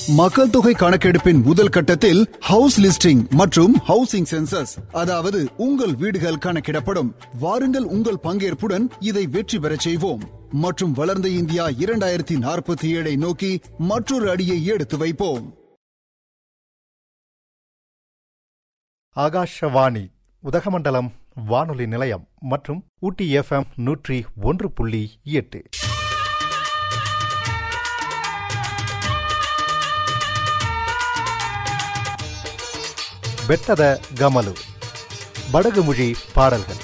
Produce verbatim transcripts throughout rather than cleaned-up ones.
மக்கள் தொகை கணக்கெடுப்பின் முதல் கட்டத்தில் ஹவுஸ் லிஸ்டிங் மற்றும் ஹவுசிங் சென்சஸ், அதாவது உங்கள் வீடுகள் கணக்கிடப்படும். வாருங்கள், உங்கள் பங்கேற்புடன் இதை வெற்றி பெறச் செய்வோம் மற்றும் வளர்ந்த இந்தியா இரண்டாயிரத்தி நாற்பத்தி ஏழை நோக்கி மற்றொரு அடியை எடுத்து வைப்போம். ஆகாஷவாணி உதகமண்டலம் வானொலி நிலையம் மற்றும் ஊட்டி எஃப்எம் நூற்றி ஒன்று புள்ளி எட்டு. ಬೆಟ್ಟದ ಗಮಲು ಬಡಗುಮುಳಿ ಪಾಡಲ್ಗಳು.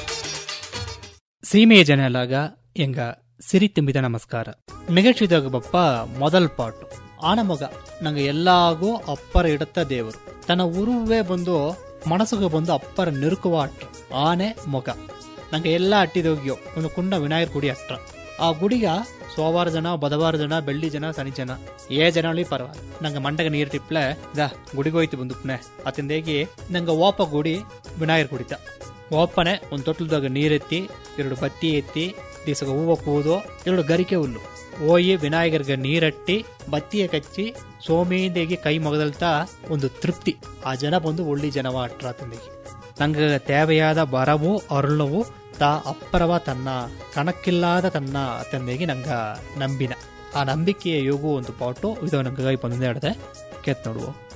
சீமைய ஜனலாக எங்க சிரித்தும்பித நமஸ்கார நிகழ்ச்சிದಾಗ ಬಪ್ಪ ಮೊದಲ ಪಾಟು ಆನಮಗ ನಂಗೆ ಎಲ್ಲಾಗೂ ಅಪ್ಪರ ಇಡತ್ತ ದೇವರು ತನ್ನ ಉರುವೇ ಬಂದು ಮನಸ್ಸಿಗೆ ಬಂದು ಅಪ್ಪರ ನಿರುಕುವ ಅಟ್ರ ಆನೆ ಮೊಗ ನಂಗೆ ಎಲ್ಲ ಅಟ್ಟಿದೋಗ್ಯೋ ಒಂದು ಕುಂಡ ವಿನಾಯಕರ ಗುಡಿ ಅಟ್ರ. ಆ ಗುಡಿಗ ಸೋಮವಾರ ಜನ, ಬುಧವಾರ ಜನ, ಬೆಳ್ಳಿ ಜನ, ಶನಿ ಜನ, ಏ ಜನ ಪರವಾಗಿಲ್ಲ. ನಂಗೆ ಮಂಡಗ ನೀರು ಟಿಪ್ಲೆ ದಾ ಗುಡಿಗೋಯ್ತು ಬಂದುಪ್ನೆ ಅತ್ತಿಂದೇಗಿ ನಂಗೆ ಓಪ ಗುಡಿ ವಿನಾಯಕರ ಗುಡಿತ ಓಪನೆ ಒಂದು ತೊಟ್ಲದಾಗ ನೀರೆತ್ತಿ ಎರಡು ಬತ್ತಿ ಎತ್ತಿ ದಿವಸ ಹೂವು ಕೂದು ಎರಡು ಗರಿಕೆ ಹುಲ್ಲು ಓಯಿ ವಿನಾಯಕರ್ಗೆ ನೀರಟ್ಟಿ ಬತ್ತಿಯ ಕಚ್ಚಿ ಸೋಮೇಂದೇಗಿ ಕೈ ಮಗದಲ್ತಾ ಒಂದು ತೃಪ್ತಿ. ಆ ಜನ ಬಂದು ಒಳ್ಳಿ ಜನವ ಅಟ್ರ ತಂದೇಗಿ ನಂಗೆ தேவையாத ಬರವು ಅರುಳವು ತಾ ಅಪ್ಪರವ ತನ್ನ ಕಣಕ್ಕಿಲ್ಲಾದ ತನ್ನ ತಂದೆಗೆ ನಂಗ ನಂಬಿನ ಆ ನಂಬಿಕೆಯ ಯೋಗು ಒಂದು ಪಾಟು ಇದು ನಂಗೆ ಕೈ ಬಂದೇ ಆಡದೆ ಕೆತ್ ನೋಡುವ.